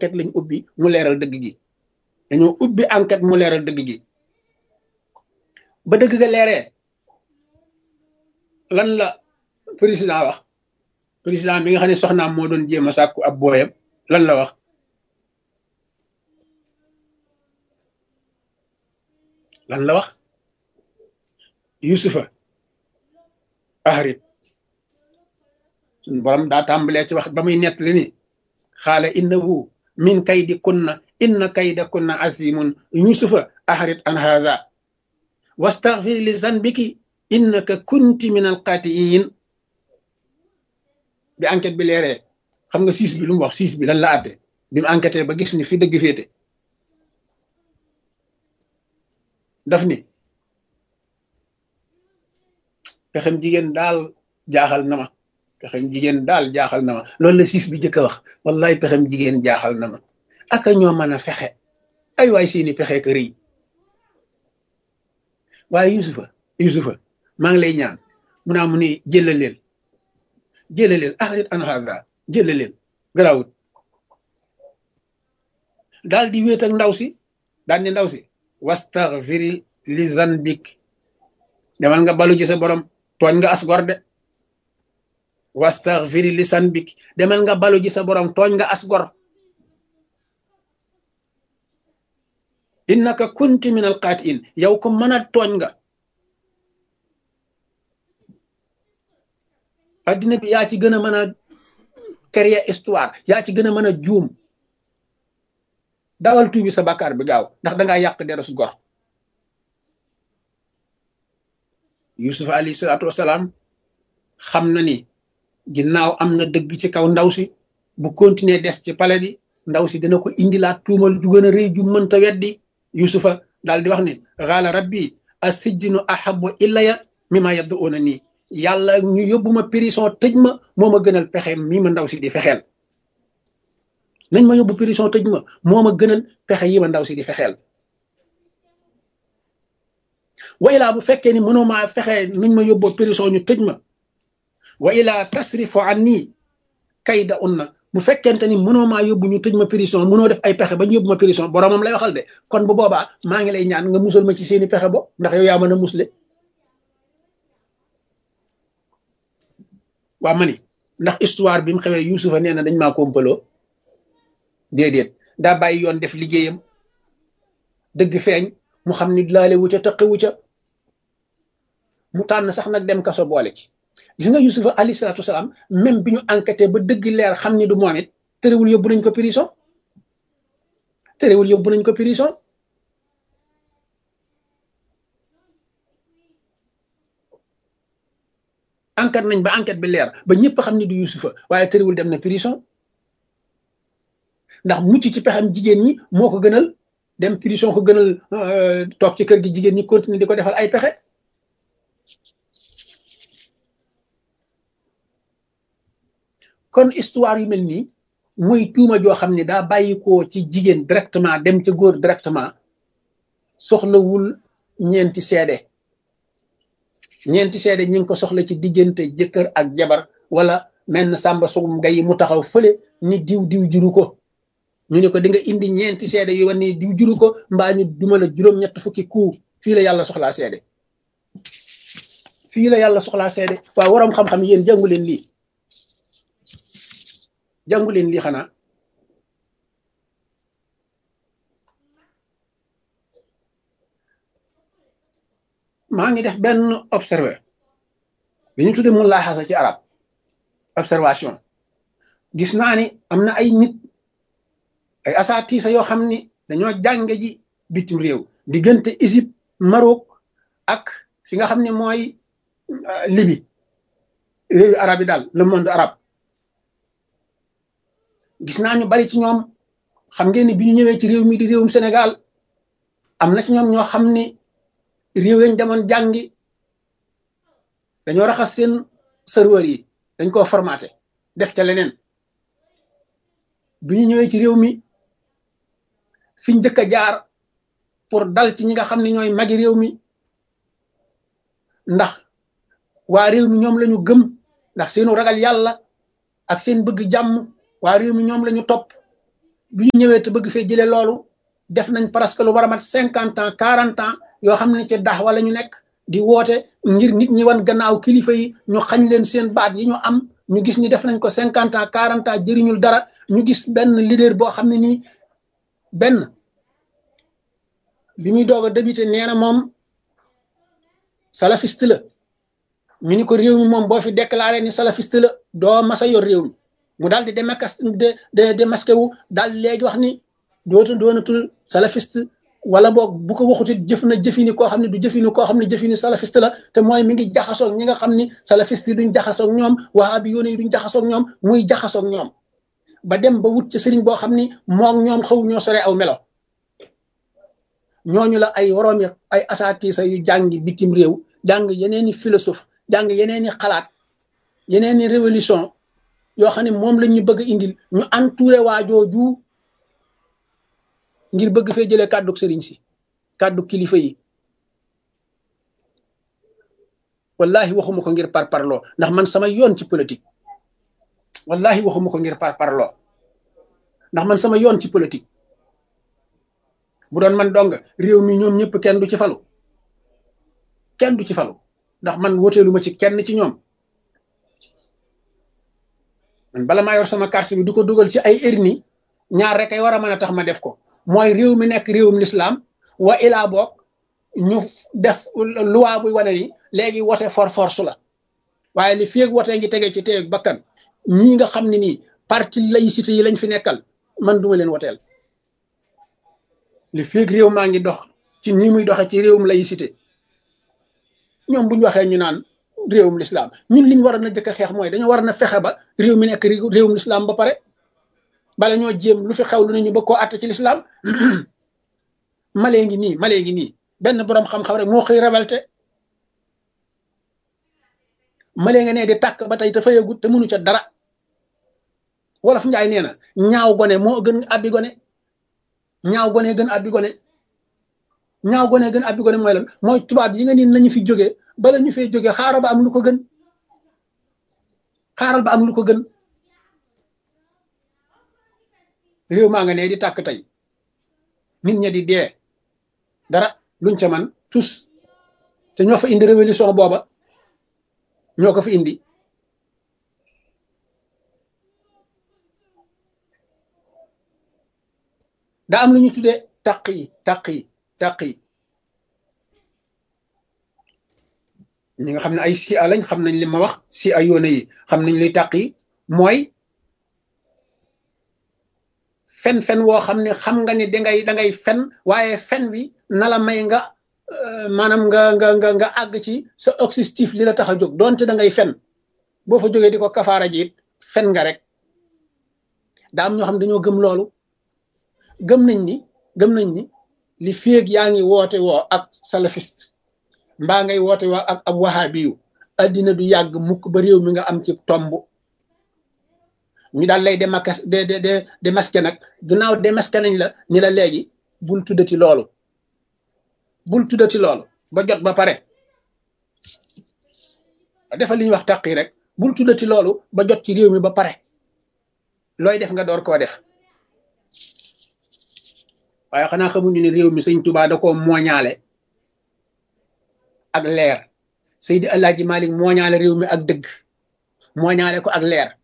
enquête lañ ubbi mu leeral dëgg gi dañoo ubbi enquête mu leeral dëgg gi ba dëgg ga leeree lan la président wax président mi nga xam ne soxnaam moo doon jéem a sàkku ab booyam lan la wax lan la wax yusufa ahrit suñu borom daa tàmbalee ci wax ba muy nett li ni xaala innahu min kaydi kunna inna kayda kunna azimun yusufa ahrit an hadha wastaghfir li zanbiki innaka kunti min alqatiin bi enquête bi leeree xam nga siis bi lu mu wax siis bi lan la àtte bi mu enquêté ba gis ni fi dëgg féete daf ni pexem jigéen daal jaaxal na ma pexem jigéen daal jaaxal na ma loolu la siis bi jëkk a wax wallahi pexem jigéen jaaxal na ma aka ñoo mën a fexe ay waay seeni pexe ka rëy waaye yusufa maa ngi lay ñaan mu naa mu ni jëlaleel ahrit an hadha jëlaleel garawut daal di wéet ak ndaw si daal ni ndaw si wastaghfiri li zanbik demal nga balu ci sa borom tooñ nga as gor de wastaghfiri li zanbik demal nga balu ci sa borom tooñ nga as gor innaka kunti min alqaatiin yow ko mën a tooñ nga addina bi yaa ci gën a mën a créer histoire yaa ci gën a mën a juum dawal tuubi sa bàkkaar bi gaaw ndax dangaa yàq deru su gor yusuf alayhi salaatu wasalaam xam na ni ginnaaw am na dëgg ci kaw ndaw si bu continuer des ci pale bi ndaw si dina ko indilaat tuumal ju gën a rëy ju mënta weddi yusufa daal di wax ni xaala rabbi asijjinu ahabu illaya mimma yad'una nii yàlla ñu yóbbu ma prison tëj ma moo ma gënal pexe mii ma ndaw si di fexeel nañ ma yóbbu prison tëj ma moo ma gënal pexe yi ma ndaw si di fexeel wa ilaa bu fekkee ni mënoo maa fexe nuñ ma yóbboo prison ñu tëj ma wa ilaa tasrifu anni kayda unna bu fekkente ni mënoo maa yóbbu ñu tëj ma prison mënoo def ay pexe ba ñu yóbbu ma prison boromam lay waxal de kon bu boobaa maa ngi lay ñaan nga musal ma ci seeni pexe bo ndax yow yaa mën a musle waa ma ni ndax histoire bi mu xewee yusufa nee na dañ maa kompaloo déedéet daa bàyyi yoon def liggéeyam dëgg feeñ mu xam ni laale wu ca taqewu ca mu tànn sax nag dem kaso boole ci gis nga yusufa alayhi salaatu wasalaam même bi ñu enquêté ba dëgg leer xam ni du moom it terewul yóbbu nañ ko prison enquête nañ ba enquête bi leer ba ñëpp xam ni du yusufa waaye terewul dem na prison ndax mucc ci pexam jigéen ñi moo ko gënal dem prison ko gënal toog ci kër gi jigéen ñi continuer di ko defal ay pexe kon histoire yu mel nii muy tuuma joo xam ne daa bàyyi ko ci jigéen directement dem ca góor directement soxlawul ñeenti seede ñi ngi ko soxla ci diggante jëkkër ak jabar wala menn sàmba sugum ngay mu taxaw fële ni diw juru ko ñu ne ko di nga indi ñeenti seede yu war ni diw juru ko mbaa ñu duma la juróom-ñett fukki ku fii la yàlla soxlaa seede waaw waroom xam-xam yéen jàngu leen lii xanaa maa ngi def benn observé bi ñu tudde mu laaxasa ci arab observation gis naa ni am na ay nit ay asaatiisa yoo xam ni dañoo jànge ji bitim réew diggante Égypte Maroc ak fi nga xam ne mooy Libye réewu arab yi daal le monde arabe gis naa ñu bari ci ñoom xam ngeen ni bi ñu ñëwee ci réew mi di réewum Sénégal am na ci ñoom ñoo xam ni réew yañ demoon jàngi dañoo raxas seen serveur yi dañ koo formaté def ca leneen bi ñu ñëwee ci réew mi fiñ njëkk a jaar pour dal ci ñi nga xam ne ñooy magi réew mi ndax waa réew mi ñoom lañu gëm ndax seenu ragal yàlla ak seen bëgg jàmm waa réew mi ñoom lañu topp bi ñu ñëwee te bëgg fee jëlee loolu def nañ presque lu war a mat 50 ans 40 ans yoo xam ne ci dax wala ñu nekk di woote ngir nit ñi wan gannaaw kilifa yi ñu xañ leen seen baat yi ñu am ñu gis ni def nañ ko 50 ans 40 ans jëriñul dara ñu gis benn leader boo xam ne nii benn bi muy doog a débuté nee na moom salafiste la ñu ni ko réew mi moom boo fi déclaré ni salafiste la doo masa yor réew mi mu daal di démasqué wu daal léegi wax ni doonatul salafiste wala boog bu ko waxutit jëf na jëfini koo xam ne du jëfini koo xam ne jëfini salafiste la te mooy mi ngi jaxasoog ñi nga xam ni salafiste yi duñ jaxasoog ñoom wahabi yoone yi duñ jaxasoog ñoom muy jaxasoog ñoom ba dem ba wut ca sëriñ boo xam ni moom ñoom xaw ñoo sore aw melo ñooñu la ay woroomi ay asaatiisa yu jàngi bitim réew jàng yeneeni philosophe jàng yeneeni xalaat yeneeni révolution yoo xam ne moom la ñu bëgg a indil ñu entouré waajooju ngir bëgg fee jëlee kàddu sëriñ si kàddu kilifa yi wallahi waxuma ko ngir parparloo ndax man sama yoon ci politique wallahi waxuma ko ngir parparloo ndax man sama yoon ci politique bu doon man dong réew mi ñoom ñëpp kenn du ci falu ndax man woteelu ma ci kenn ci ñoom man bala maa yor sama carte bi du ko dugal ci ay urne ñaar rek ay war a mën a tax ma def ko mooy réew mi nekk réewum lislaam wa ilaa boog ñu def loi buy wane ni léegi wote force la waaye li fi ak wote ngi tege ci teeg bakkan ñii nga xam ne nii parti laïcité yi lañ fi nekkal man duma leen woteel li fi ak réew maa ngi dox ci nii muy doxe ci réewum laïcité ñoom bu ñu waxee ñu naan réewum lislaam ñun liñ war a na jëkk a xeex mooy dañoo war na fexe ba réew mi nekk réewum lislaam ba pare bala ñoo jéem lu fi xew lu ne ñu bëgg koo àtte ci lislaam malee ngi nii benn boroom xam-xam rek moo xëy révolté malee nga ne di tàkk ba tey te fayagut te mënu ca dara wolof njaay nee na ñaaw gone moo gën abbi gone ñaaw gone gën abbi gone ñaaw gone gën abbi gone mooy lan mooy tubaab yi nga niin nañu fi jóge bala ñu fee jóge xaaral ba am lu ko gën réew maa nga ne di tàkk tey nit ña di dee dara luñ ca man tous te ñoo fa indi révolution booba ñoo ko fa indi daa am lu ñu tuddee taq yi ñi nga xam ne ay si a lañ xam nañ li ma wax si a yoone yi xam nañ luy taq yi mooy fen woo xam ne xam nga ni dangay fen waaye fen wi na la may nga maanaam nga àgg ci sa objectif li la tax a jóg doonte da ngay fen boo fa jógee di ko kafaara ji it fen nga rek daa am ñoo xam ne dañoo gëm loolu gëm nañ ni li féeg yaa ngi woote woo ak salafiste mbaa ngay woote woo ak ab wahabiyu addina du yàgg mukk ba réew mi nga am ci tomb ñu daal lay démasqué nag gannaaw démasqué nañ la ni la léegi bul tuddati loolu ba jot ba pare defal li ñuy wax taqi rek bul tuddati loolu ba jot ci réew mi ba pare looy def nga door koo def waaye xanaa xamuñu ne réew mi sëñ Tuubaa da koo mooñaale ak leer Seydi Alaaji Malik mooñaale réew mi ak dëgg mooñaale ko ak leer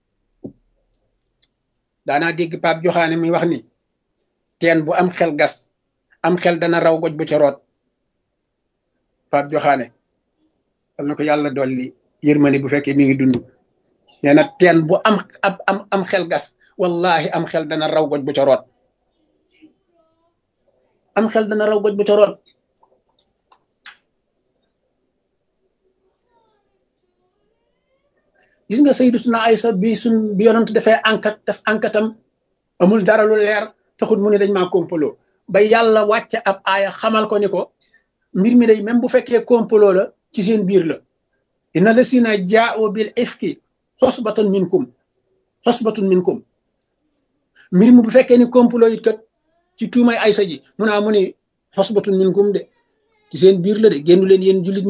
daanaa dégg Pape Joxaane muy wax ni teen bu am xel gas am xel dana raw goj bu ca root Pape Joxaane am na ko yàlla dolli yërmande bu fekkee mi ngi dund nee na teen bu am xel gas wallahi am xel dana raw goj bu ca root am xel dana raw goj bu ca root gis nga Sayyidatuna Aysa bi yonent defee enquête am amul dara lu leer taxut mu ne dañ maa complot ba yàlla wàcce ab aaya xamal ko ni ko mbir mi day même bu fekkee complot la ci seen biir la inna lasina jaa'u bil ifki xosbatun minkum mbir mi bu fekkee ni complot it kat ci tuumay Aysa ji mu ni xosbatun minkum de ci seen biir la de génnu leen yéen jullit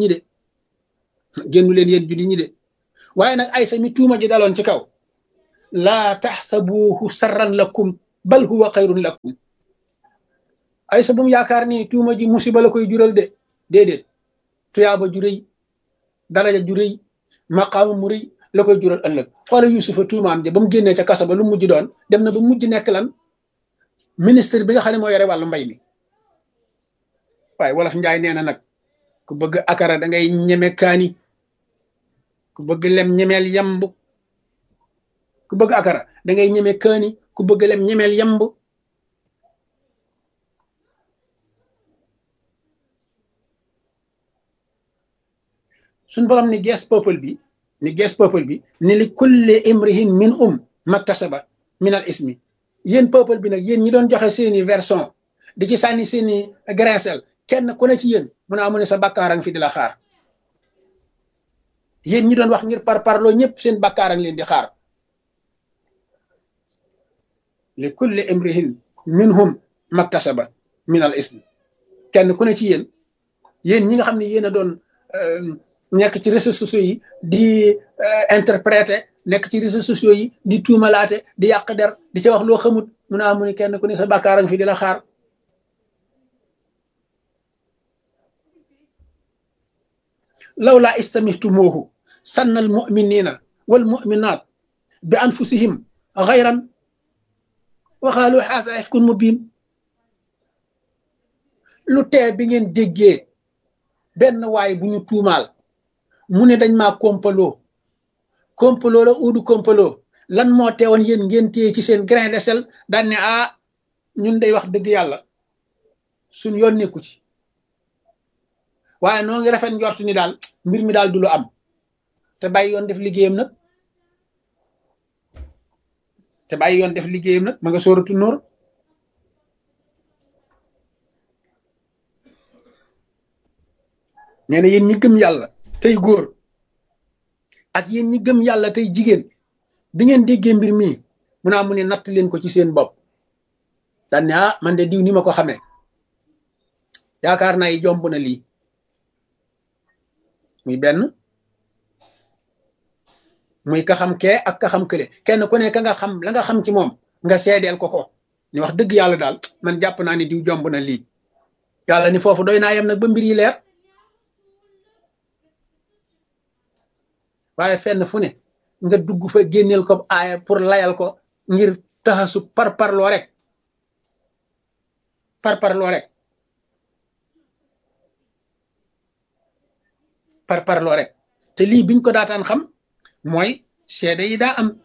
ñi de waaye nag Aysa mi tuuma ji daloon ci kaw laa taxsabuuhu sarran lakum bal huwa xayrun lakum Aysa bu mu yaakaar ni tuuma ji musiba la koy jural de déedéet tuyaaba ju rëy daraja ju rëy maqaama mu rëy la koy jural ëllëg xoola Yuusufa tuumaam ja ba mu génnee ca kaso ba lu mujj doon dem na ba mujj nekk lan ministre bi nga xam ne moo yore wàllu mbay mi waaye wolof njaay nee na nag ku bëgg akara da ngay ñeme kaani ku bëgg lem ñemeel yamb ku bëgg akara da ngay ñeme kaani ku bëgg lem ñemeel yamb suñ borom ni gees peuple bi ni li kulli imrihin min maktasaba min al ismi yéen peuple bi nag yéen ñi doon joxe seeni version di ci sànni seeni grincel kenn ku ne ci yéen mun a mu ne sa bàkkaarang fi di la xaar yéen ñi doon wax ngir parloo ñëpp seen bàkkaarang leen di xaar li kulli imrihin minhum maktasaba min al ismi kenn ku ne ci yéen ñi nga xam ne yéen a doon nekk ci réseaux sociaux yi di interpréter nekk ci réseaux sociaux yi di tuumalaate di yàq der di ca wax loo xamut mun a mu ne kenn ku ne sa bàkkaarang fi di la xaar lawlaa istamihtumuuhu sanna al muminina wal muminat bi anfusihim xayran wa qaalu haazaa ifkun mubiin lu tee bi ngeen déggee benn waay bu ñu tuumaal mu ne dañ maa kompaloo la uudu kompaloo lan moo teewoon yéen ngeen téye ci seen grain de sel daan ne ñun day wax dëgg yàlla suñ yoon nekku ci waaye noo ngi rafet njort ni daal mbir mi daal du lu am te bàyyi yoon def liggéeyam nag ma nga sóoratu Nuur nee na yéen ñi gëm yàlla tey góor ak yéen ñi gëm yàlla tey jigéen bi ngeen déggee mbir mii mu ne natt leen ko ci seen bopp daan ne man de diw ni ma ko xamee yaakaar naa yi jomb na lii muy benn muy ka xam kee ak ka xam kële kenn ku ne ka nga xam la nga xam ci moom nga seedeel ko ni wax dëgg yàlla daal man jàpp naa ni diw jomb na lii yàlla ni foofu doy naa yem nag ba mbir yi leer waaye fenn fu ne nga dugg fa génneel ko aaya pour layal ko ngir taxasu parparloo rek te lii biñ ko daataan xam mooy seede yi daa am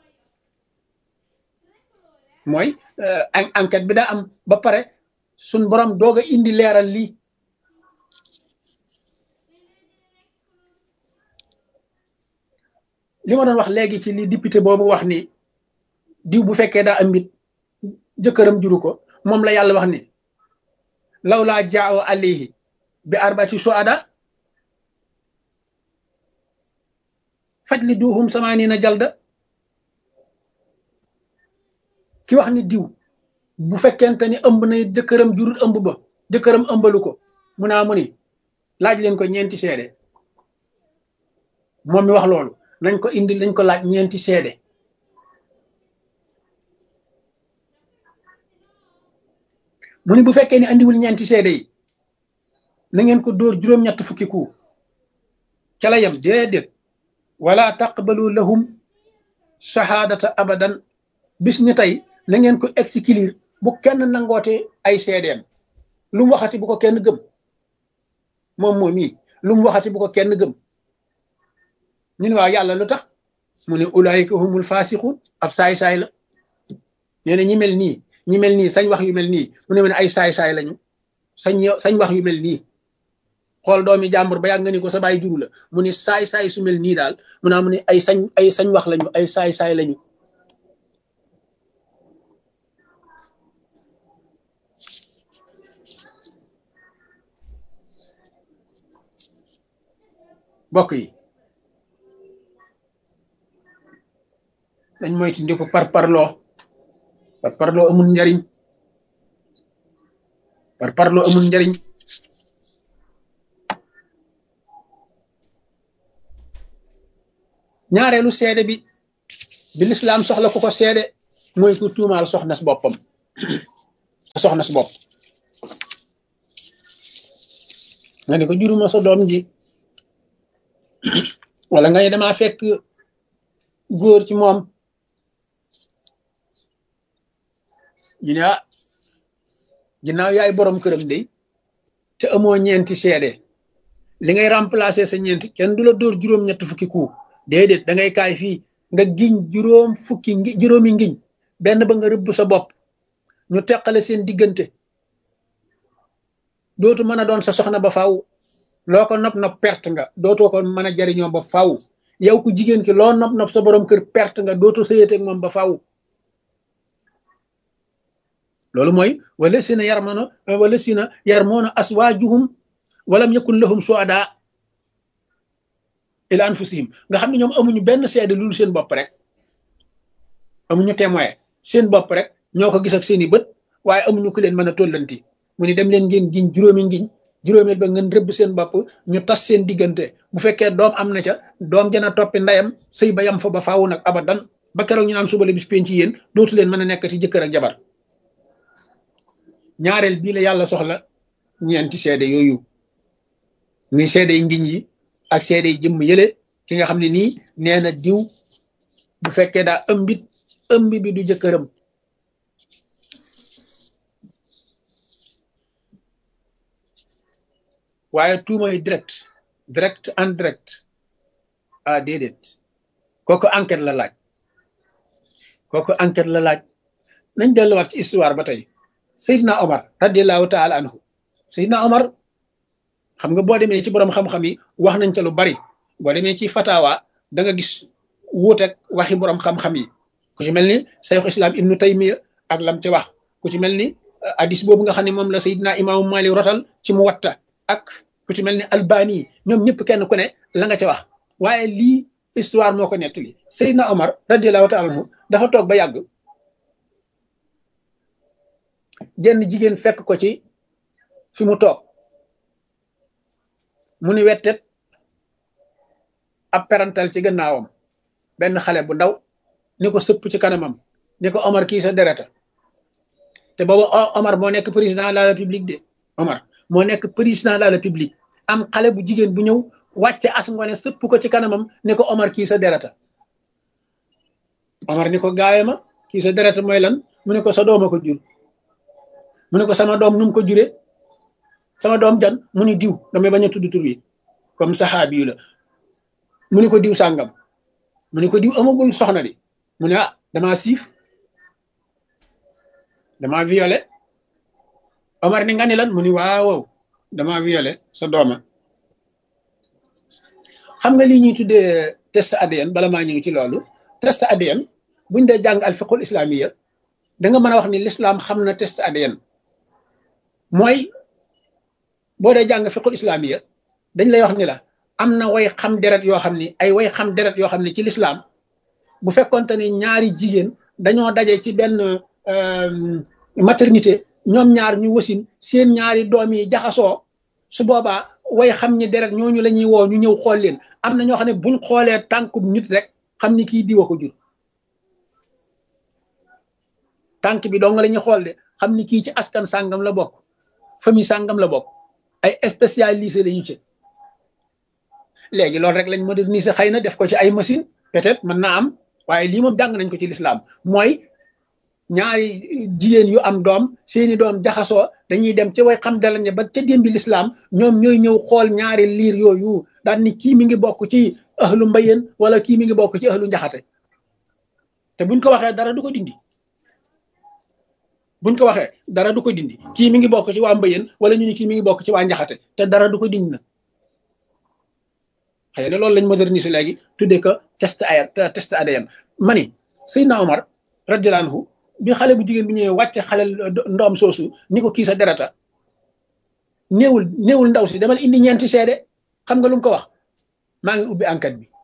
mooy enquête bi daa am ba pare suñ borom doog a indi leeral lii li ma doon wax léegi ci li député boobu wax ni diw bu fekkee daa am mbit jëkkëram juru ko moom la yàlla wax ni lawlaa jaaw alayhi bi arbati suada fajliduhum samaaniina jalda ki wax ni diw bu fekkente ni ëmb na jëkkëram jurul ëmb ba jëkkëram ëmbalu ko mu ni laaj leen ko ñeenti seede moom mi wax loolu nañ ko indi lañ ko laaj ñeenti seede mu ni bu fekkee ni andiwul ñeenti seede yi na ngeen ko dóor juróom-ñett fukki ku ca la yem déedéet wala taqbalu lahum shahaadata abadan bis ni tey na ngeen ko exclure bu kenn nangoote ay seedeem lu mu waxati bu ko kenn gëm moom yi lu mu waxati bu ko kenn gëm ñun waaw yàlla lu tax mu ne ulaayika humul faasiqun ab saay-saay la nee na ñi mel nii sañ wax yu mel nii mu ne ay saay-saay lañu sañ wax yu mel nii xool doomi jàmbur ba yàgg nga ni ko sa baay juru la mu ne saay-saay su mel nii daal mu ne ay sañ wax lañu ay saay-saay lañu bokk yi dañ moytu ndi ko parparloo amul njariñ ñaareelu seede bi lislaam soxla ku ko seede mooy ku tuumaal soxna si boppam soxna si bopp nga ne ko juruma sa doom ji wala nga ne damaa fekk góor ci moom ñu ne ah ginnaaw yaay borom këram de te amoo ñeenti seede li ngay remplacer sa ñeenti kenn du la dóor juróom-ñett fukki ku déedéet da ngay kaay fii nga giñ juróomi ngiñ benn ba nga rëbb sa bopp ñu teqale seen diggante dootu mën a doon sa soxna ba faaw loo ko nopp perte nga dootoo ko mën a jariñoo ba faaw yow ku jigéen ki loo nopp sa borom kër perte nga dootoo sëyeteeg moom ba faaw loolu mooy wala sina yarmoona aswaajuhum walam yakun lahum suhada ila anfusihim nga xam ne ñoom amuñu benn seede lu seen bopp rek amuñu témoin seen bopp rek ñoo ko gis ak seeni bët waaye amuñu ku leen mën a tollanti mu ni dem leen ngeen giñ juróomi ngiñ juróomeel ba ngeen rëbb seen bopp ñu tas seen diggante bu fekkee doom am na ca doom jana toppi ndeyam sëy ba yam fa ba faaw nag abadan ba keroog ñu naan suba la bis penc ci yéen dootu leen mën a nekkati jëkkër ak jabar ñaareel bii la yàlla soxla ñeenti seede yooyu muy seede yi ngiñ yi ak seede yi jëmm yële ki nga xam ne nii nee na diw bu fekkee daa ëmb bi du jëkkëram waaye tuumay direct en direct ah déedéet kooku enquête la laaj nañ delluwaat ci histoire ba tey Seydina Omar radiallahu taala anhu Seydina Omar xam nga boo demee ci borom xam-xam yi wax nañ ca lu bari boo demee ci fatawa da nga gis wuuteeg waxi borom xam-xam yi ku ci mel ni Cheikh Islam Ibnu Taymiya ak lam ci wax ku ci mel ni hadis boobu nga xam ne moom la Seydina Imaamu Malik rotal ci Muwatta ak ku ci mel ni Albani ñoom ñëpp kenn ku ne la nga ca wax waaye lii histoire moo ko nettali Seydina Omar radiallahu taala anhu dafa toog ba yàgg jenn jigéen fekk ko ci fi mu toog mu ni wettet ab perantal ci gannaawam benn xale bu ndaw ni ko sëpp ci kanamam ni ko Omar kii sa dereta te booba Omar moo nekk président de la république de Omar moo nekk président de la république am xale bu jigéen bu ñëw wàcce as ngone sëpp ko ci kanamam ni ko Omar kii sa dereta Omar ni ko gaawe ma kii sa dereta mooy lan mu ne ko sa dooma ko jur mu ne ko sama doom nu mu ko juree sama doom jan mu ni diw damay bañ a tudd tur bi comme saxaabi yu la mu ni ko diw sàngam mu ni ko diw amagul soxna di mu ne ah damaa siif damaa violé Omar ni nga ni lan mu ni waaw damaa violé sa dooma xam nga lii ñuy tuddee test ADN bala maa ñëw ci loolu test ADN buñ dee jàng al fiqhul islamiya da nga mën a wax ni l'islam xam na test ADN mooy boo dee jàng fiqhul islamiya dañ lay wax ni la am na way xam deret yoo xam ni ay way xam deret yoo xam ne ci l'islam bu fekkonte ni ñaari jigéen dañoo daje ci benn maternité ñoom ñaar ñu wasin seen ñaari doom yi jaxasoo su boobaa way xam ñi deret ñooñu la ñuy woo ñu ñëw xool leen am na ñoo xam ne buñ xoolee tànkub nit rek xam ni kii diwa ko jur tànk bi dong la ñuy xool de xam ni kii ci askan sàngam la bokk famille sàngam la bokk ay spécialisé la ñu ci léegi loolu rek lañ moderniser xëy na def ko ci ay machine peut-être mën naa am waaye lii moom jàng nañ ko ci lislaam mooy ñaari jigéen yu am doom seeni doom jaxasoo dañuy dem ca way xam dalañe ba ca démbi lislaam ñoom ñooy ñëw xool ñaari liir yooyu daal ni kii mi ngi bokk ci ahlu mbayeen wala kii mi ngi bokk ci ahlu njaxate te buñ ko waxee dara du ko dindi kii mi ngi bokk ci waa mbayeen wala ñu ni kii mi ngi bokk ci waa njaxate te dara du ko dindi na xëy na loolu lañ moderniser léegi tuddee ko test ADN mani Seydina Omar radiyallahu anhu bi xale bu jigéen bi ñëwee wàcce xale ndoom soosu ni ko kii sa dereta néewul ndaw si demal indi ñeenti seede xam nga lu mu ko wax maa ngi ubbi enquête bi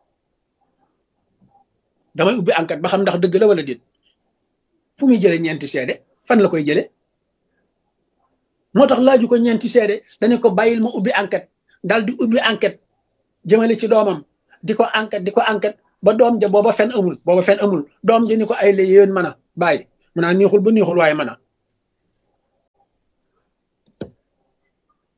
damay ubbi enquête ba xam ndax dëgg la wala déet fu muy jële ñeenti seede fan la koy jële moo tax laaju ko ñeenti seede dañu ko bàyyil ma ubbi enquête daal di ubbi enquête jëmale ci doomam di ko enquête ba doom ja booba fen amul doom ja ni ko ay la yéen mën a bàyyi mu naa neexul ba neexul waaye mën a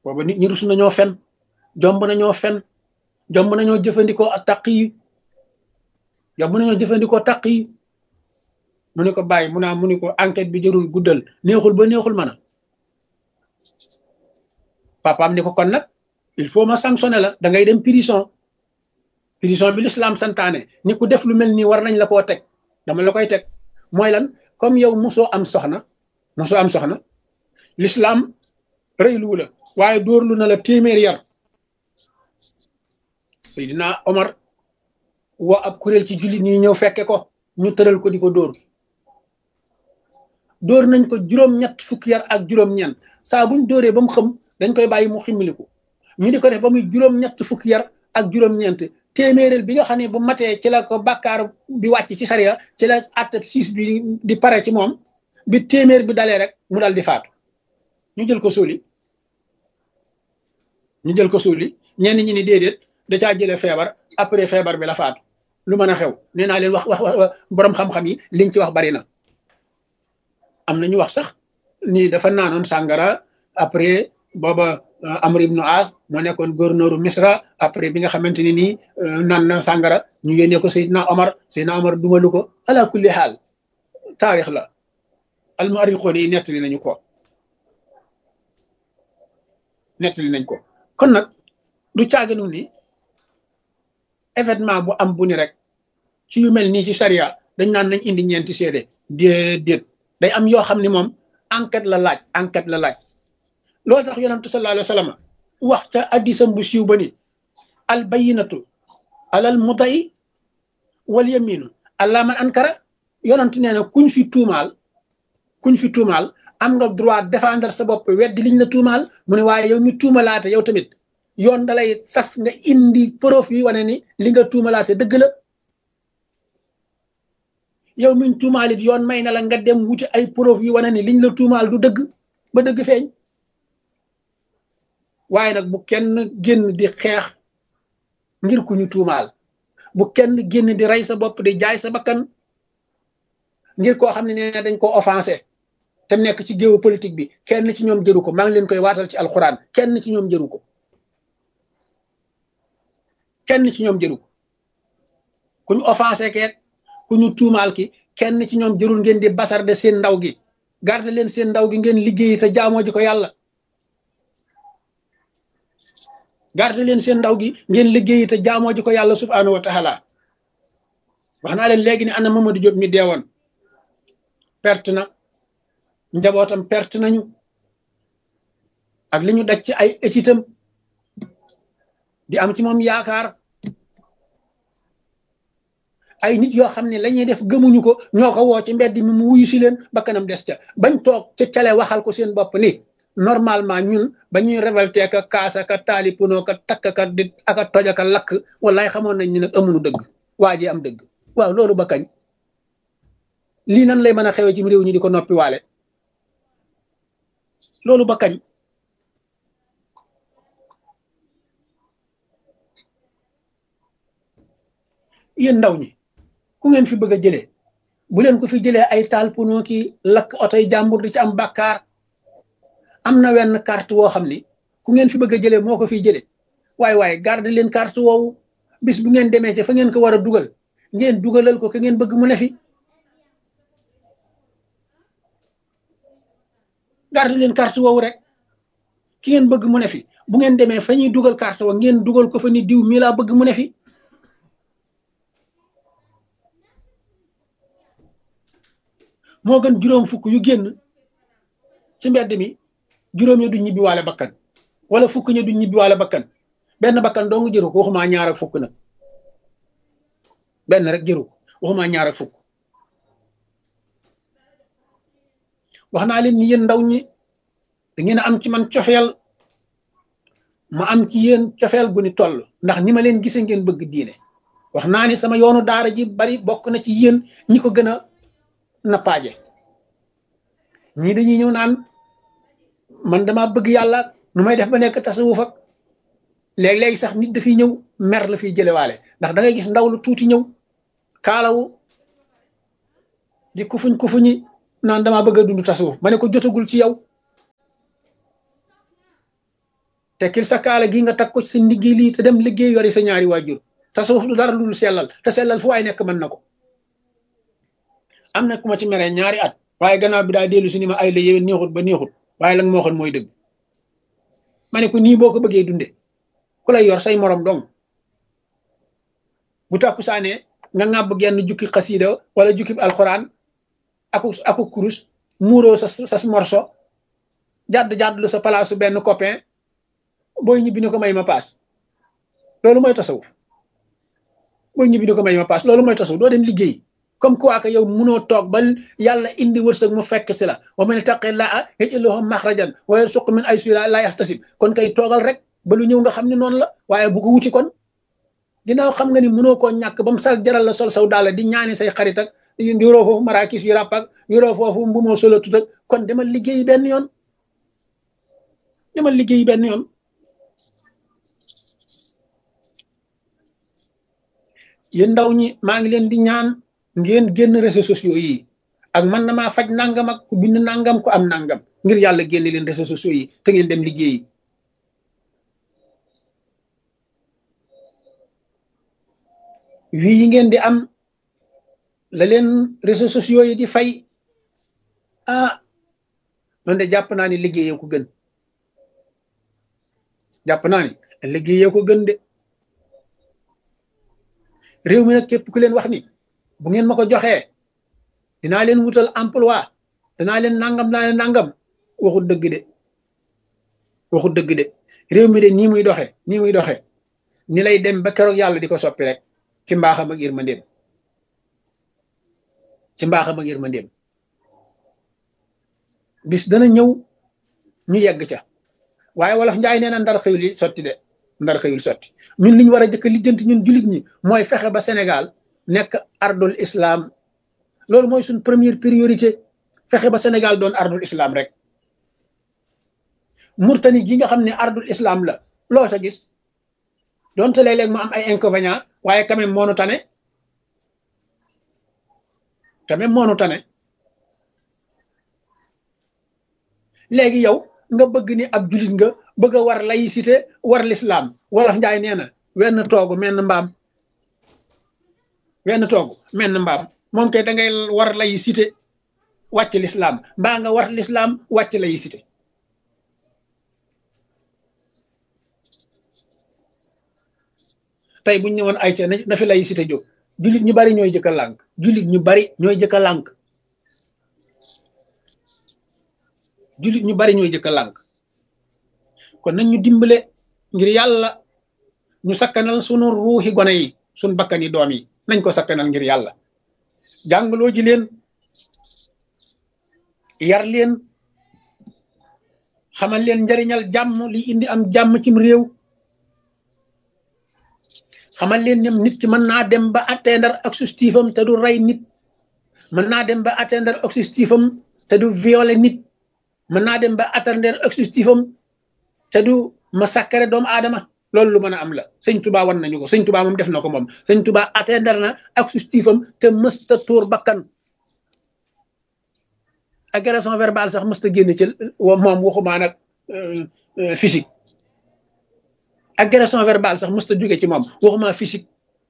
booba nit ñi rus nañoo fen jomb nañoo fen jomb nañoo jëfandikoo ak taq yi jomb nañoo jëfandikoo taq yi mu ne ko bàyyi mu ne ko enquête bi jërul guddal neexul ba neexul mën a papaam ni ko kon nag il faut ma sanctionné la da ngay dem prison bi l'islam santaane ni ku def lu mel nii war nañ la koo teg dama la koy teg mooy lan comme yow mosoo am soxna l'islam rëyluwu la waaye dóorlu na la téeméer yar Seydina Omar woo ab kuréel ci jullit ñi ñëw fekke ko ñu tëral ko di ko dóor nañ ko juróom-ñett fukki yar ak juróom-ñeent saa buñ dóoree ba mu xam dañ koy bàyyi mu ximmiliku ñu di ko def ba muy juróom-ñett fukki yar ak juróom-ñeent téeméeréel bi nga xam ne bu matee ci la ko bàkkaar bi wàcc ci sariya ci la àttab siis bi di pare ci moom bi téeméer bi dalee rek mu dal di faatu ñu jël ko suuli ñenn ñi ni déedéet da caa jëlee feebar après feebar bi la faatu lu mën a xew nee naa leen wax borom xam-xam yi liñ ci wax bari na am na ñu wax sax ni dafa naanoon sàngara après booba Amr ibn As moo nekkoon gouverneur Misra après bi nga xamante ni nii naan na sàngara ñu yónnee ko Seydina Omar dumalu ko ala kulli xaal taarix la almuarixoon yi nettali nañ ko kon nag du caaginu ni événement bu am bu ni rek ci yu mel nii ci charia dañ naan nañ indi ñeenti seede déet day am yoo xam ne moom enquête la laaj loolu tax yonentu sallallahu alayhi wa sallam wax ca addisam bu siiw ba ni al bayinatu alal muday wal yaminu ala man ankara yonentu nee na kuñ fi tuumaal am nga droit défendre sa bopp weddi liñ la tuumaal mu ne waaye yow mi tuumalaate yow tamit yoon dalay sas nga indi preuve yi wane ni li nga tuumalaate dëgg la yow miñ tuumaalit yoon may na la nga dem wuti ay preuve yi wane ni liñ la tuumaal du dëgg ba dëgg feeñ waaye nag bu kenn génn di xeex ngir ku ñu tuumaal bu kenn génn di rey sa bopp di jaay sa bakkan ngir koo xam ne nee dañ ko offensé te nekk ci géewu politique bi kenn ci ñoom jëru ko maa ngi leen koy waatal ci alxuraan kenn ci ñoom jëru ko ku ñu offensé keek ku ñu tuumaal ki kenn ci ñoom jërul ngeen di basarde seen ndaw gi garde leen seen ndaw gi ngeen liggéeyi te jaamoo ji ko yàlla garde leen seen ndaw gi ngeen liggéeyi te jaamoo ji ko yàlla subhanahu wa taala wax naa leen léegi ne ana Mamadou Diop mi deewoon perte na njabootam perte nañu ak li ñu daj ci ay étitam di am ci moom yaakaar ay nit yoo xam ne la ñuy def gëmuñu ko ñoo ko woo ci mbedd mi mu wuyu si leen ba kanam des ca bañ toog ca cale waxal ko seen bopp ni normalement ñun ba ñuy révolté ka kaasa ka taalipunoo ka takk ka di aka toj aka lakk wallaay xamoon nañ ni nag amuñu dëgg waa ji am dëgg waaw loolu ba kañ lii nan lay mën a xewee ci réew ñi di ko noppi waale loolu ba kañ yéen ndaw ñi ku ngeen fi bëgg a jëlee bu leen ko fi jëlee ay taal puno ki lakk otoy jàmbur di ci am bàkkaar am na wenn carte woo xam ni ku ngeen fi bëgg a jëlee moo ko fiy jëlee waaye garde leen carte woowu bis bu ngeen demee ci fa ngeen ko war a dugal ngeen dugalal ko ke ngeen bëgg mu ne fi garde leen carte woowu rek ki ngeen bëgg mu ne fi bu ngeen demee fa ñuy dugal carte woo ngeen dugal ko fa ni diw mii laa bëgg mu ne fi moo gën juróom fukk yu génn ci mbedd mi juróom ña du ñibbi waale bakkan wala fukk ña du ñibbi waale bakkan benn bakkan doo nga jëru ko waxumaa ñaar ak fukk nag benn rek jëru ko waxumaa ñaar ak fukk wax naa leen ni yéen ndaw ñi da ngeen a am ci man cofeel ma am ci yéen cofeel gu ni toll ndax ni ma leen gise ngeen bëgg diine wax naa ni sama yoonu daara ji bari bokk na ci yéen ñi ko gën a nappaaje ñii dañuy ñëw naan man dama bëgg yàlla nu may def ba nekk tasawuf ak léeg-léegi sax nit dafiy ñëw mer la fiy jëlewaale ndax da ngay gis ndaw lu tuuti ñëw kaalawu di kufuñi naan dama bëgg a dund tasawuf ma ne ko jotagul ci yow tekkil sa kaala gi nga takk ko ci sa liggéey lii te dem liggéey yori sa ñaari waajur tasawuf du dara dul sellal te sellal fu waay nekk mën na ko. am na ku ma ci mere ñaari at waaye gannaaw bi daa dellu si ni ma ay la yéwén neexut ba neexut waaye la nga ma waxoon mooy dëgg ma ne ko nii boo ko bëggee dunde ku lay yor say morom dong bu takku saanee nga ŋàbb genn jukki xasiida wala jukki alxuraan aku kurus muuroo sa morso jàdd lu sa palaasu benn copain booy ñibbi ni ko may ma paas loolu mooy tasawuf booy ñibbi ni ko may ma paas loolu mooy tasawuf doo dem liggéey comme quoi que yow munoo toog ba yàlla indi wërsëg mu fekk si la wa man ittaqillaaha yaj'al lahu maxrajan wa yarzuqhu min haysu laa yaxtasib kon kay toogal rek ba lu ñëw nga xam ne noonu la waaye bu ko wuti kon ginnaaw xam nga ni munoo koo ñàkk ba mu sal jaral la sol saw daal di ñaani say xarit ak yoroo foofu marakis yu ràpp ak yoroo foofu mbumoo solo tut ak kon demal liggéey benn yoon demal liggéey benn yoon. yéen ndaw ñi maa ngi leen di ñaan ngeen génn réseaux sociaux yi ak man na maa faj nangam ak ku bind nangam ku am nangam ngir yàlla génne leen réseaux sociaux yi te ngeen dem liggéeyi. wii yi ngeen di am la leen réseaux sociaux yi di fay man de jàpp naa ni liggéeyee ko gën jàpp naa ni liggéeyee ko gën de réew mi nag képp ku leen wax ni bu ngeen ma ko joxee dinaa leen wutal emploi danaa leen nangam waxut dëgg de waxut dëgg de réew mi de nii muy doxe ni lay dem ba keroog yàlla di ko soppi rek ci mbaaxam ak yërmandeem bis dana ñëw ñu yegg ca waaye wolof njaay nee na ndar xëyul yi sotti de ndar xëyul sotti ñun li ñu war a jëkk lijjanti ñun jullit ñi mooy fexe ba Sénégal nekk ardul islam loolu mooy suñ première priorité fexe ba Sénégal doon ardul islam rek. Murtani gi nga xam ne ardul islam la loo ca gis donte léeg-léeg mu am ay inconvénients waaye quand même moonu tane léegi yow nga bëgg ni ab jullit nga bëgg a war laïcité war l'islam wolof njaay nee na wenn toogu menn mbaam moom kay da ngay war laïcité wàcc l'islam mbaa nga war l'islam wàcc laïcité tey buñ ne woon ay ca na fi laïcité jóg jullit ñu bari ñooy jëkk a lànk jullit ñu bari ñooy jëkk a lànk kon nañ ñu dimbale ngir yàlla ñu sakkanal sunu ruuxi gone yi sunu bakkani doom yi nañ ko sakkanal ngir yàlla jàngaloo ji leen yar leen xamal leen njariñal jàmm li indi am jàmm cim réew xamal leen ñoom nit ki mën naa dem ba atteindre objectif am te du rey nit mën naa dem ba atteindre objectif am te du violer nit mën naa dem ba atteindre objectif am te du massacrer doomu aadama loolu lu mën a am la sëñ Touba wan nañu ko sëñ Touba moom def na ko moom sëñ Touba atteindre na objectif am te mësta tuur bakkan agression verbale sax mësta génn ci moom waxumaa nag physique agression verbale sax mësta jóge ci moom waxumaa physique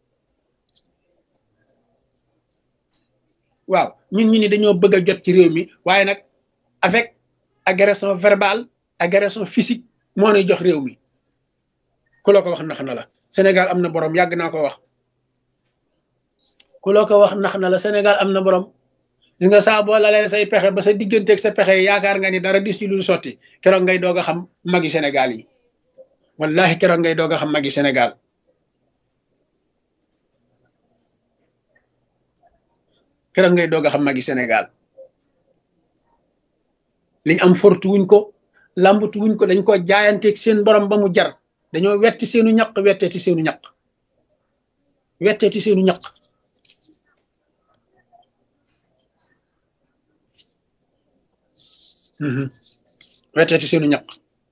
waaw ñun ñi ni dañoo bëgg a jot ci réew mi waaye nag avec agression verbale agression physique moo nuy jox réew mi ku la ko wax nax na la Sénégal am na borom yàgg naa ko wax ku la ko wax nax na la Sénégal am na borom li nga saa boo lalee say pexe ba sa digganteeg sa pexe yaakaar nga ni dara dis ci lu sotti keroog ngay doog a xam magi Sénégal yi wallahi keroog ngay doog a xam magi Sénégal keroog ngay doog a xam magi Sénégal liñ am fortu wuñ ko lambatu wuñ ko dañ ko jaayanteeg seen borom ba mu jar dañoo wetti seenu ñaq wetteeti seenu ñaq wetteeti seenu ñaq wetteeti seenu ñaq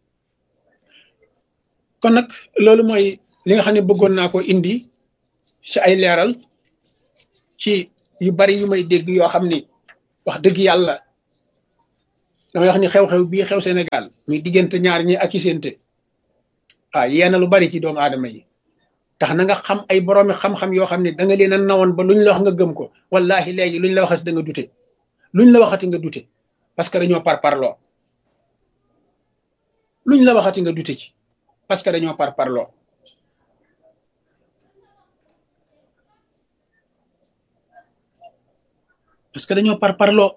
kon nag loolu mooy li nga xam ne bëggoon naa ko indi ci ay leeral ci yu bari yu may dégg yoo xam ni wax dëgg yàlla damay wax ni xew-xew bii xew Sénégal muy diggante ñaar ñi ak i séente waaw yéena lu bari ci doomu aadama yi tax na nga xam ay boroomi xam-xam yoo xam ne da nga leen a nawoon ba luñ la wax nga gëm ko wallahi léegi luñ la waxati da nga dute luñ la waxati nga dute parce que dañoo parparloo luñ la waxati nga dute ci parce que dañoo parparloo parce que dañoo parparloo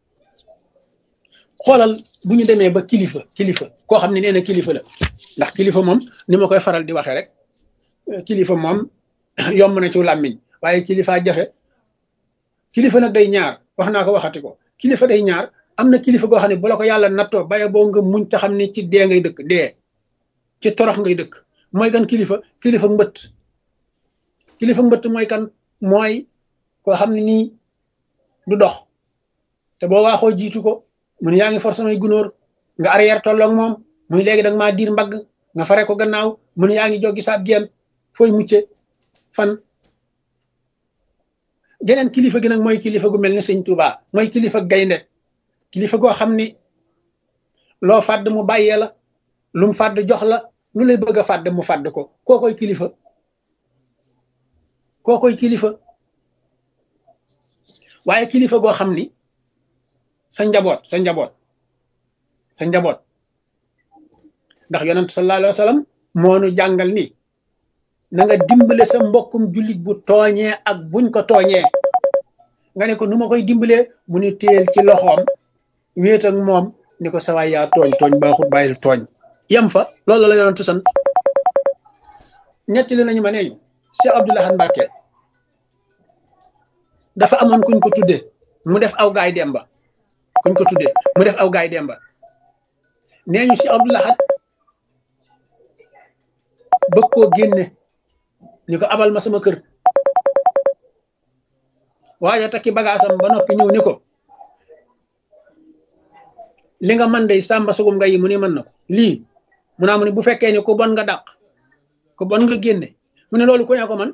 xoolal bu ñu demee ba kilifa koo xam ne nee na kilifa la ndax kilifa moom ni ma koy faral di waxee rek kilifa moom yomb na ci làmmiñ waaye kilifa jafe kilifa nag day ñaar wax naa ko waxati ko kilifa day ñaar am na kilifa goo xam ne bu la ko yàlla nattoo baye boo nga muñ te xam ne ci dee ngay dëkk dee ci torox ngay dëkk mooy kan kilifa mbëtt mooy kan mooy koo xam ne nii du dox te boo waaxoo jiitu ko mu ne yaa ngi for samay gunóor nga arrière tolloog moom muy léegi da nga maa diir mbagg nga fare ko gannaaw mu ne yaa ngi joggi saab geen fooy mucce fan geneen kilifa gi nag mooy kilifa gu mel ni sëñ Tuubaa mooy kilifa gaynde kilifa goo xam ni loo fàdd mu bàyyee la lu mu fàdd jox la lu lay bëgg a fàdd mu fàdd ko kookoy kilifa waaye kilifa goo xam ni sa njaboot ndax yonent sallallahu alayhi wa sallam moo nu jàngal ni na nga dimbale sa mbokkum jullit bu tooñee ak buñ ko tooñee nga ne ko nu ma koy dimbalee mu ni téel ci loxoom wéet ak moom ni ko sawaay yaa tooñ baaxut bàyyil tooñ yem fa loolu la yonentu sant ñetti li nañu ma neeñu Cheikh Abdoul Ahad Mbacké dafa amoon kuñ ko tudde mu def aw gaay demba nee ñu Cheikh Abdoul Ahad bëgg koo génne ni ko abal ma sama kër waaye takki bagaasam ba noppi ñëw ni ko li nga man day sàmba sugum nga yi mu ni mën na ko lii mu naa mu ne bu fekkee ni ku bon nga dàq ku bon nga génne mu ne loolu ku ne ko man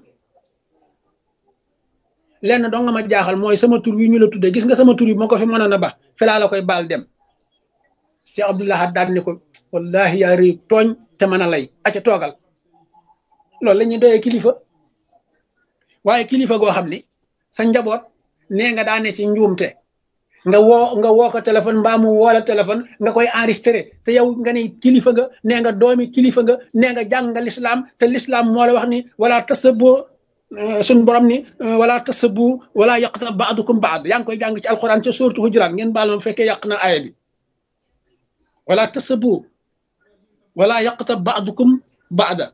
lenn doo nga ma jaaxal mooy sama tur wi ñu la tudde gis nga sama tur yi moo ko fi mënoon a ba fi laa la koy baal dem Cheikh Abdoul Ahad daal ni ko wallahi yaa rëy tooñ te mën a lay aca toogal loolu la ñuy doyee kilifa waaye kilifa goo xam ni sa njaboot nee nga daane ci njuumte nga woo ko téléphone mbaa mu woo la téléphone nga koy enregistré te yow nga ne kilifa nga nee nga doomi kilifa nga nee nga jàng nga lislaam te lislaam moo la wax ni wala tasabbu suñ borom ni wala tasabbu wala yaqtab ba'dukum ba'd yaa ngi koy jàng ci alquran ca sourate Hujurat ngeen baal ma fekkee yàq na aaya bi wala tasabbu wala yaqtab ba'dukum ba'da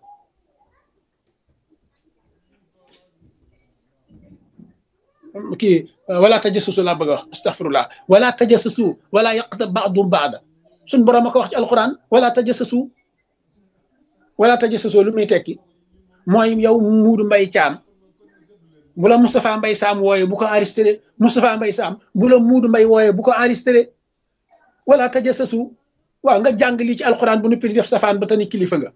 kii wala tajassasu laa bëgg a wax astaghfirullah wala tajassasu wala yaqtab ba'dum ba'da suñ borom a ko wax ci alquran wala tajassasu lu muy tekki mooy yow Muudu Mbay Caam bu la Moustapha Mbay Saam wooye bu ko enregistré Moustapha Mbay Saam bu la Muudu Mbay wooye bu ko enregistré wala tajassasu waaw nga jàng lii ci alquran bu nuppi di def safaan ba tani kilifa nga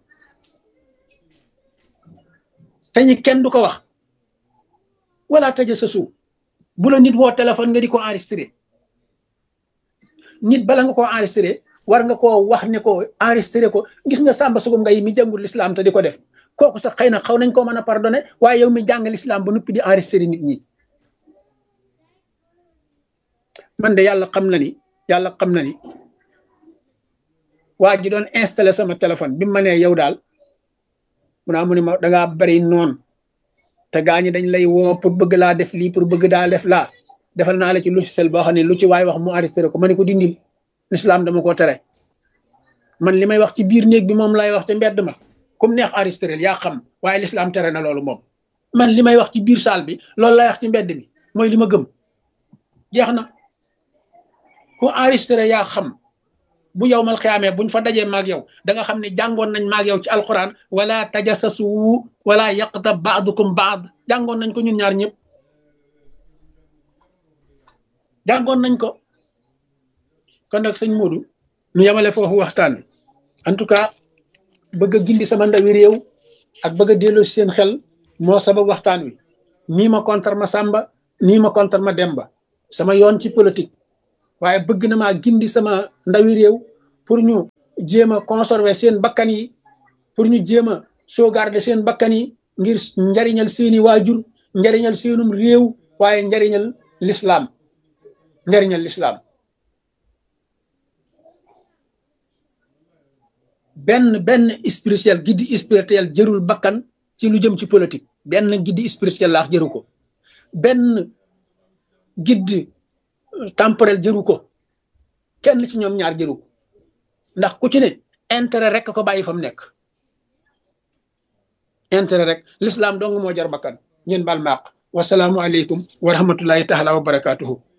te ñi kenn du ko wax wala tajassasu bu la nit woo téléphone nga di ko enregistré nit bala nga koo enregistré war nga koo wax ne ko enregistré ko gis nga Samba Sugum Ngay mi jàngul l'islam te di ko def kooku sax xëy na xaw nañ koo mën a pardonné waaye yow mi jàng l'islam ba noppi di enregistré nit ñi man de yàlla xam na ni waa ji doon installé sama téléphone bi ma nee yow daal mu ne ma dangaa bari noonu te gaañi dañ lay woo pour bëgg laa def lii pour bëgg daa def laa defal naa la ci logiciel boo xam ne lu ci waay wax mu enregistré ko ma ne ko dindil l'islam dama ko tere man li may wax ci biir néeg bi moom lay wax te mbedd ma comme neex enregistré yaa xam waaye l'islam tere na loolu moom man li may wax ci biir salle bi loolu lay wax ci mbedd mi mooy li ma gëm jeex na ku enregistré yaa xam bu yow mal xiyaamee buñ fa dajee maag yow da nga xam ne jàngoon nañ maag yow ci alquran wala tajassasu wala yaqtab ba'dukum ba'd jàngoon nañ ko ñun ñaar ñëpp jàngoon nañ ko kon nag sëñ Modou ñu yemale foofu waxtaan wi en tout cas bëgg a gindi sama ndawi réew ak bëgg a delloo seen xel moo sabab waxtaan wi nii ma contre ma Samba nii ma contre ma Demba sama yoon ci politique waaye bëgg na maa gindi sama ndawi réew pour ñu jéem a conserver seen bakkan yi pour ñu jéem a sauvegarder seen bakkan yi ngir njariñal seeni waajur njariñal seenum réew waaye njariñal l'islam benn spirituel guide spirituel jërul bakkan ci lu jëm ci politique benn guide spirituel laax jëru ko benn guide temporel jëru ko kenn ci ñoom ñaar jëru ko ndax ku ci ne intérêt rek ko bàyyi fa mu nekk intérêt rek l'islam dong moo jar bakkan ngeen baal maaq wasalaamu aleykum wa rahmatullahi taala wa barakatuhu